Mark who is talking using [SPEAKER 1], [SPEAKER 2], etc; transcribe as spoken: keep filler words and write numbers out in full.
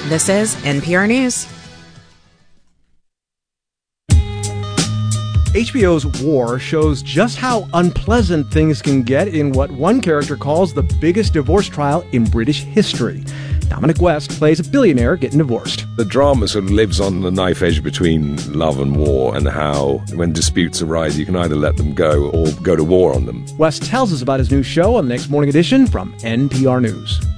[SPEAKER 1] This is N P R News.
[SPEAKER 2] H B O's War shows just how unpleasant things can get in what one character calls the biggest divorce trial in British history. Dominic West plays a billionaire getting divorced.
[SPEAKER 3] The drama sort of lives on the knife edge between love and war, and how when disputes arise, you can either let them go or go to war on them.
[SPEAKER 2] West tells us about his new show on the next morning edition from N P R News.